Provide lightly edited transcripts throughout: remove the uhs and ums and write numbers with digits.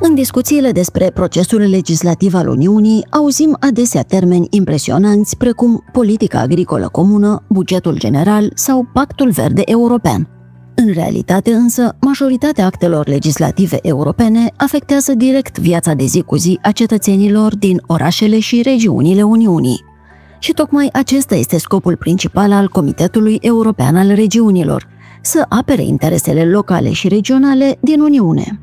În discuțiile despre procesul legislativ al Uniunii, auzim adesea termeni impresionanți precum politica agricolă comună, bugetul general sau pactul verde european. În realitate însă, majoritatea actelor legislative europene afectează direct viața de zi cu zi a cetățenilor din orașele și regiunile Uniunii. Și tocmai acesta este scopul principal al Comitetului European al Regiunilor, să apere interesele locale și regionale din Uniune.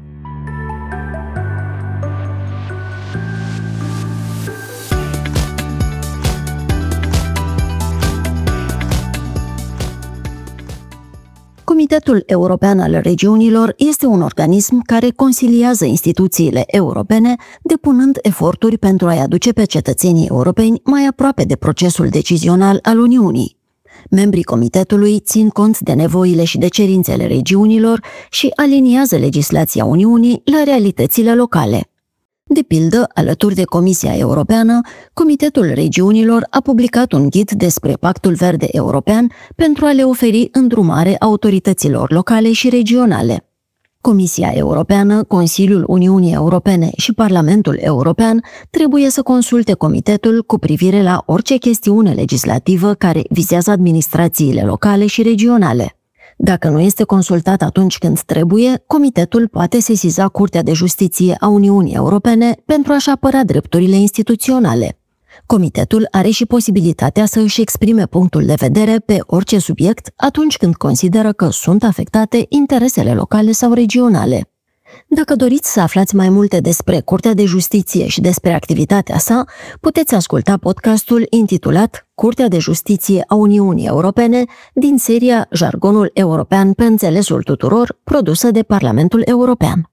Comitetul European al Regiunilor este un organism care consiliază instituțiile europene, depunând eforturi pentru a-i aduce pe cetățenii europeni mai aproape de procesul decizional al Uniunii. Membrii comitetului țin cont de nevoile și de cerințele regiunilor și aliniază legislația Uniunii la realitățile locale. De pildă, alături de Comisia Europeană, Comitetul Regiunilor a publicat un ghid despre Pactul Verde European pentru a le oferi îndrumare autorităților locale și regionale. Comisia Europeană, Consiliul Uniunii Europene și Parlamentul European trebuie să consulte Comitetul cu privire la orice chestiune legislativă care vizează administrațiile locale și regionale. Dacă nu este consultat atunci când trebuie, Comitetul poate sesiza Curtea de Justiție a Uniunii Europene pentru a-și apăra drepturile instituționale. Comitetul are și posibilitatea să își exprime punctul de vedere pe orice subiect atunci când consideră că sunt afectate interesele locale sau regionale. Dacă doriți să aflați mai multe despre Curtea de Justiție și despre activitatea sa, puteți asculta podcastul intitulat Curtea de Justiție a Uniunii Europene din seria Jargonul European pe înțelesul tuturor, produsă de Parlamentul European.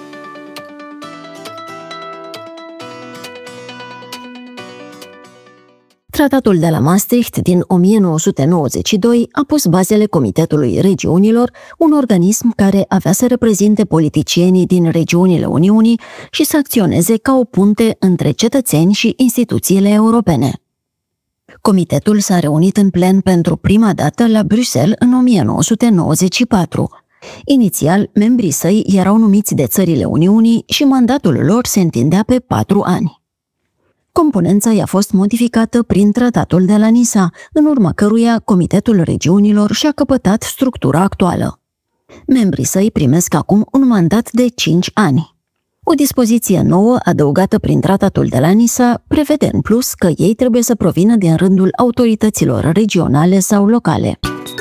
Tratatul de la Maastricht din 1992 a pus bazele Comitetului Regiunilor, un organism care avea să reprezinte politicienii din regiunile Uniunii și să acționeze ca o punte între cetățeni și instituțiile europene. Comitetul s-a reunit în plen pentru prima dată la Bruxelles în 1994. Inițial, membrii săi erau numiți de țările Uniunii și mandatul lor se întindea pe 4 ani. Componența i-a fost modificată prin Tratatul de la Nisa, în urma căruia Comitetul Regiunilor și-a căpătat structura actuală. Membrii săi primesc acum un mandat de 5 ani. O dispoziție nouă, adăugată prin Tratatul de la Nisa, prevede în plus că ei trebuie să provină din rândul autorităților regionale sau locale.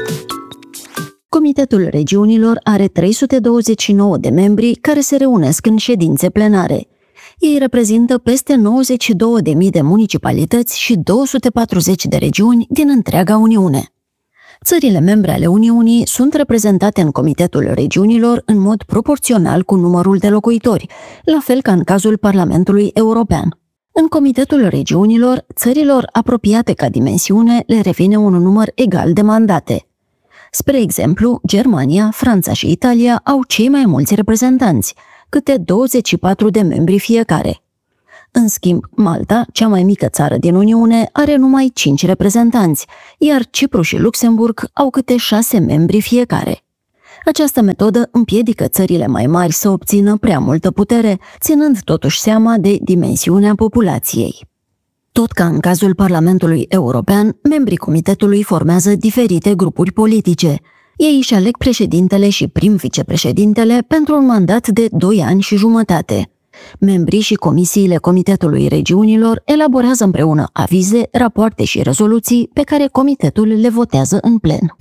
Comitetul Regiunilor are 329 de membri care se reunesc în ședințe plenare. Ei reprezintă peste 92.000 de municipalități și 240 de regiuni din întreaga Uniune. Țările membre ale Uniunii sunt reprezentate în Comitetul Regiunilor în mod proporțional cu numărul de locuitori, la fel ca în cazul Parlamentului European. În Comitetul Regiunilor, țărilor apropiate ca dimensiune le revine un număr egal de mandate. Spre exemplu, Germania, Franța și Italia au cei mai mulți reprezentanți, câte 24 de membri fiecare. În schimb, Malta, cea mai mică țară din Uniune, are numai 5 reprezentanți, iar Cipru și Luxemburg au câte 6 membri fiecare. Această metodă împiedică țările mai mari să obțină prea multă putere, ținând totuși seama de dimensiunea populației. Tot ca în cazul Parlamentului European, membrii Comitetului formează diferite grupuri politice. Ei își aleg președintele și prim-vicepreședintele pentru un mandat de 2 ani și jumătate. Membrii și comisiile Comitetului Regiunilor elaborează împreună avize, rapoarte și rezoluții pe care Comitetul le votează în plen.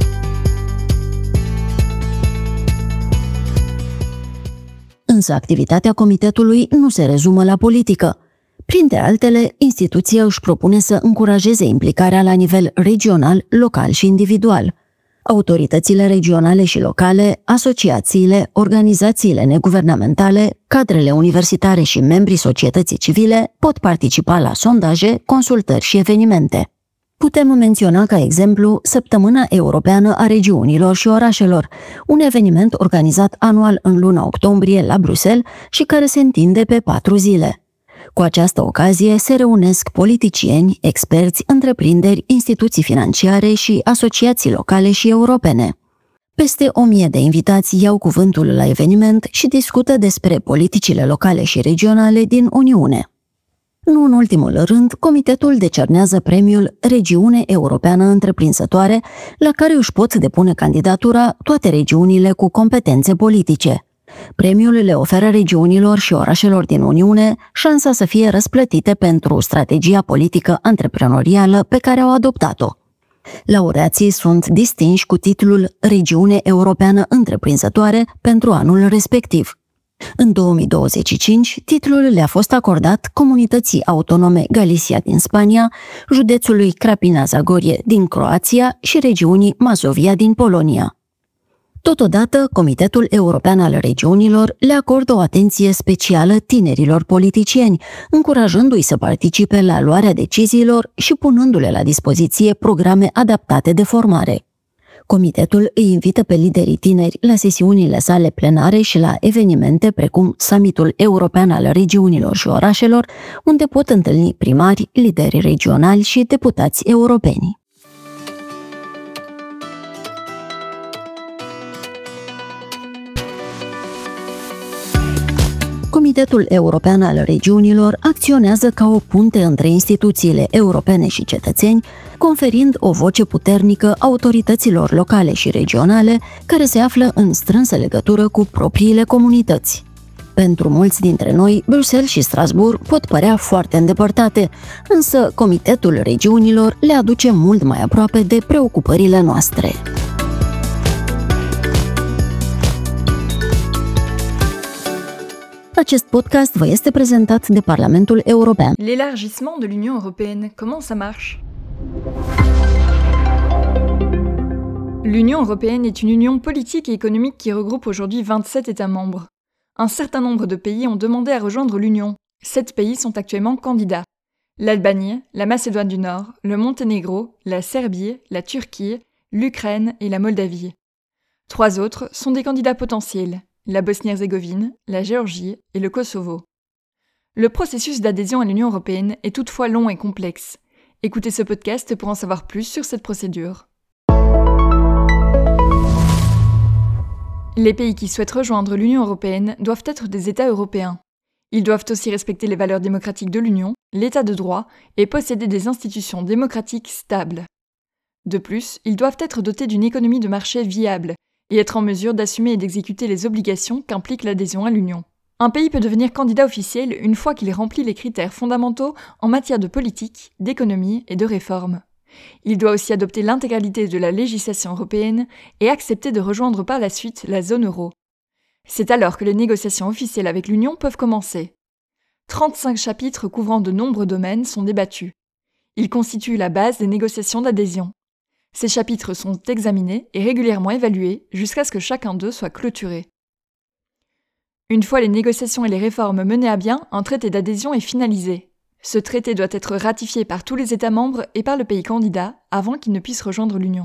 Însă activitatea Comitetului nu se rezumă la politică. Printre altele, instituția își propune să încurajeze implicarea la nivel regional, local și individual. Autoritățile regionale și locale, asociațiile, organizațiile neguvernamentale, cadrele universitare și membrii societății civile pot participa la sondaje, consultări și evenimente. Putem menționa ca exemplu Săptămâna Europeană a Regiunilor și Orașelor, un eveniment organizat anual în luna octombrie la Bruxelles și care se întinde pe 4 zile. Cu această ocazie se reunesc politicieni, experți, întreprinderi, instituții financiare și asociații locale și europene. Peste 1000 de invitați iau cuvântul la eveniment și discută despre politicile locale și regionale din Uniune. Nu în ultimul rând, comitetul decernează premiul Regiune Europeană Întreprinzătoare, la care își pot depune candidatura toate regiunile cu competențe politice. Premiul le oferă regiunilor și orașelor din Uniune șansa să fie răsplătite pentru strategia politică antreprenorială pe care au adoptat-o. Laureații sunt distinși cu titlul Regiune Europeană Întreprinzătoare pentru anul respectiv. În 2025, titlul le-a fost acordat comunității autonome Galicia din Spania, județului Crapina-Zagorie din Croația și regiunii Mazovia din Polonia. Totodată, Comitetul European al Regiunilor le acordă o atenție specială tinerilor politicieni, încurajându-i să participe la luarea deciziilor și punându-le la dispoziție programe adaptate de formare. Comitetul îi invită pe liderii tineri la sesiunile sale plenare și la evenimente precum Summitul European al Regiunilor și Orașelor, unde pot întâlni primari, lideri regionali și deputați europeni. Comitetul European al Regiunilor acționează ca o punte între instituțiile europene și cetățeni, conferind o voce puternică autorităților locale și regionale care se află în strânsă legătură cu propriile comunități. Pentru mulți dintre noi, Bruxelles și Strasbourg pot părea foarte îndepărtate, însă Comitetul Regiunilor le aduce mult mai aproape de preocupările noastre. Acest podcast vă este prezentat de Parlamentul European. L'élargissement de l'Union européenne, comment ça marche? L'Union européenne est une union politique et économique qui regroupe aujourd'hui 27 États membres. Un certain nombre de pays ont demandé à rejoindre l'Union. 7 pays sont actuellement candidats. L'Albanie, la Macédoine du Nord, le Monténégro, la Serbie, la Turquie, l'Ukraine et la Moldavie. 3 autres sont des candidats potentiels. La Bosnie-Herzégovine, la Géorgie et le Kosovo. Le processus d'adhésion à l'Union européenne est toutefois long et complexe. Écoutez ce podcast pour en savoir plus sur cette procédure. Les pays qui souhaitent rejoindre l'Union européenne doivent être des États européens. Ils doivent aussi respecter les valeurs démocratiques de l'Union, l'État de droit et posséder des institutions démocratiques stables. De plus, ils doivent être dotés d'une économie de marché viable et être en mesure d'assumer et d'exécuter les obligations qu'implique l'adhésion à l'Union. Un pays peut devenir candidat officiel une fois qu'il remplit les critères fondamentaux en matière de politique, d'économie et de réforme. Il doit aussi adopter l'intégralité de la législation européenne et accepter de rejoindre par la suite la zone euro. C'est alors que les négociations officielles avec l'Union peuvent commencer. 35 chapitres couvrant de nombreux domaines sont débattus. Ils constituent la base des négociations d'adhésion. Ces chapitres sont examinés et régulièrement évalués jusqu'à ce que chacun d'eux soit clôturé. Une fois les négociations et les réformes menées à bien, un traité d'adhésion est finalisé. Ce traité doit être ratifié par tous les États membres et par le pays candidat avant qu'il ne puisse rejoindre l'Union.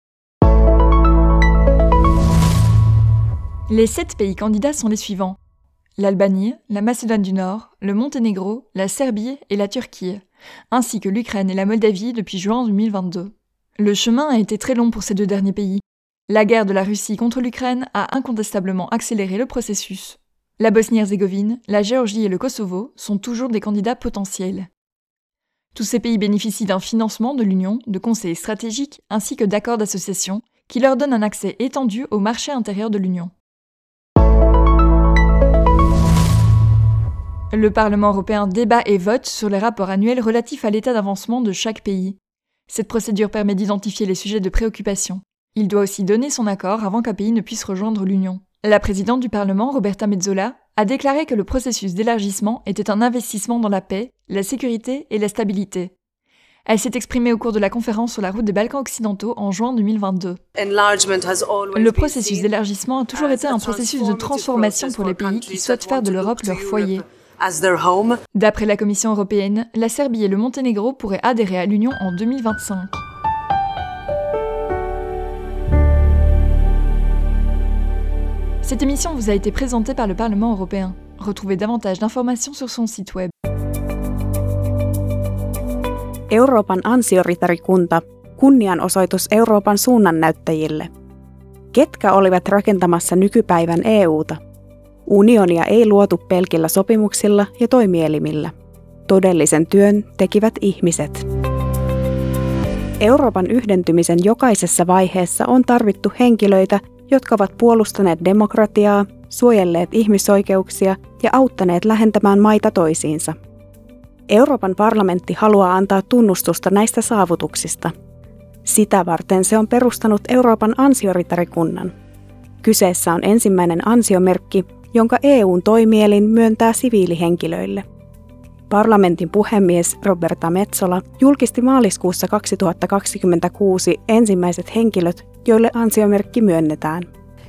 Les 7 pays candidats sont les suivants: l'Albanie, la Macédoine du Nord, le Monténégro, la Serbie et la Turquie, ainsi que l'Ukraine et la Moldavie depuis juin 2022. Le chemin a été très long pour ces 2 derniers pays. La guerre de la Russie contre l'Ukraine a incontestablement accéléré le processus. La Bosnie-Herzégovine, la Géorgie et le Kosovo sont toujours des candidats potentiels. Tous ces pays bénéficient d'un financement de l'Union, de conseils stratégiques ainsi que d'accords d'association qui leur donnent un accès étendu au marché intérieur de l'Union. Le Parlement européen débat et vote sur les rapports annuels relatifs à l'état d'avancement de chaque pays. Cette procédure permet d'identifier les sujets de préoccupation. Il doit aussi donner son accord avant qu'un pays ne puisse rejoindre l'Union. La présidente du Parlement, Roberta Metsola, a déclaré que le processus d'élargissement était un investissement dans la paix, la sécurité et la stabilité. Elle s'est exprimée au cours de la conférence sur la route des Balkans occidentaux en juin 2022. Le processus d'élargissement a toujours été un processus de transformation pour les pays qui souhaitent faire de l'Europe leur foyer. D'après la Commission européenne, la Serbie et le Monténégro pourraient adhérer à l'Union en 2025. Cette émission vous a été présentée par le Parlement européen. Retrouvez davantage d'informations sur son site web. Euroopan ansioritarikunta, kunnianosoitus Euroopan suunnannäyttäjille. Ketkä olivat rakentamassa nykypäivän EUta? Unionia ei luotu pelkillä sopimuksilla ja toimielimillä. Todellisen työn tekivät ihmiset. Euroopan yhdentymisen jokaisessa vaiheessa on tarvittu henkilöitä, jotka ovat puolustaneet demokratiaa, suojelleet ihmisoikeuksia ja auttaneet lähentämään maita toisiinsa. Euroopan parlamentti haluaa antaa tunnustusta näistä saavutuksista. Sitä varten se on perustanut Euroopan ansioritarikunnan. Kyseessä on ensimmäinen ansiomerkki, jonka EU:n toimielin myöntää siviilihenkilöille. Parlamentin puhemies Roberta Metsola julkisti maaliskuussa 2026 ensimmäiset henkilöt, joille ansiomerkki myönnetään.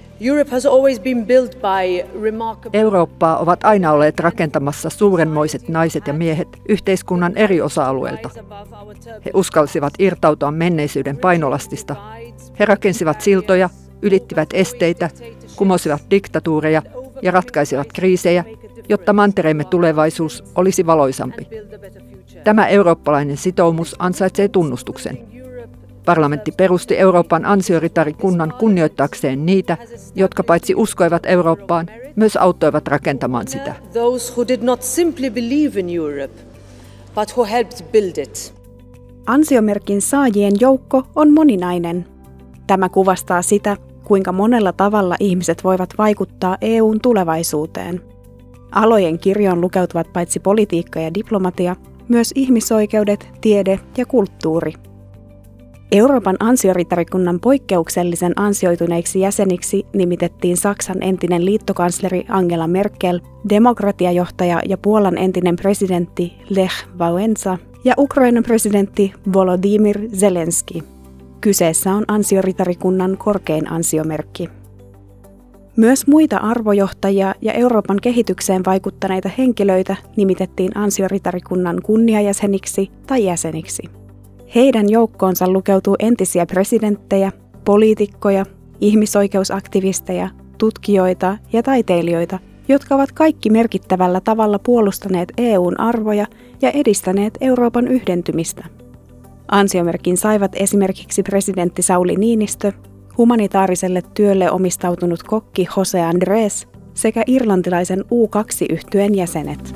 Eurooppaa ovat aina olleet rakentamassa suurenmoiset naiset ja miehet yhteiskunnan eri osa-alueilta. He uskalsivat irtautua menneisyyden painolastista. He rakensivat siltoja, ylittivät esteitä, kumosivat diktatuureja ja ratkaisivat kriisejä, jotta mantereemme tulevaisuus olisi valoisampi. Tämä eurooppalainen sitoumus ansaitsee tunnustuksen. Parlamentti perusti Euroopan ansioritarikunnan kunnioittaakseen niitä, jotka paitsi uskoivat Eurooppaan, myös auttoivat rakentamaan sitä. Ansiomerkin saajien joukko on moninainen. Tämä kuvastaa sitä, kuinka monella tavalla ihmiset voivat vaikuttaa EU:n tulevaisuuteen. Alojen kirjoon lukeutuvat paitsi politiikka ja diplomatia, myös ihmisoikeudet, tiede ja kulttuuri. Euroopan ansioritarikunnan poikkeuksellisen ansioituneiksi jäseniksi nimitettiin Saksan entinen liittokansleri Angela Merkel, demokratiajohtaja ja Puolan entinen presidentti Lech Wałęsa ja Ukrainan presidentti Volodymyr Zelenski. Kyseessä on ansioritarikunnan korkein ansiomerkki. Myös muita arvojohtajia ja Euroopan kehitykseen vaikuttaneita henkilöitä nimitettiin ansioritarikunnan kunniajäseniksi tai jäseniksi. Heidän joukkoonsa lukeutuu entisiä presidenttejä, poliitikkoja, ihmisoikeusaktivisteja, tutkijoita ja taiteilijoita, jotka ovat kaikki merkittävällä tavalla puolustaneet EU:n arvoja ja edistäneet Euroopan yhdentymistä. Ansiomerkin saivat esimerkiksi presidentti Sauli Niinistö, humanitaariselle työlle omistautunut kokki Jose Andrés sekä irlantilaisen U2-yhtyeen jäsenet.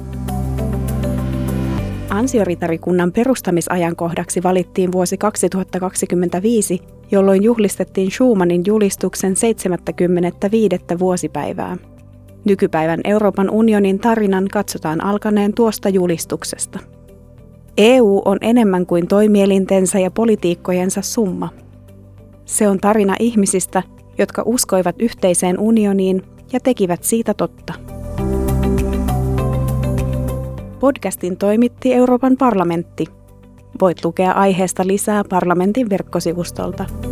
Ansioritarikunnan perustamisajankohdaksi valittiin vuosi 2025, jolloin juhlistettiin Schumanin julistuksen 75. vuosipäivää. Nykypäivän Euroopan unionin tarinan katsotaan alkaneen tuosta julistuksesta. EU on enemmän kuin toimielintensä ja politiikkojensa summa. Se on tarina ihmisistä, jotka uskoivat yhteiseen unioniin ja tekivät siitä totta. Podcastin toimitti Euroopan parlamentti. Voit lukea aiheesta lisää parlamentin verkkosivustolta.